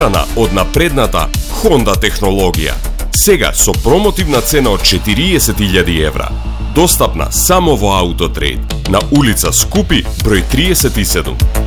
од напредната Honda технологија. Сега со промотивна цена од 40.000 евра. Достапна само во Autotrade, на улица Скупи, број 37.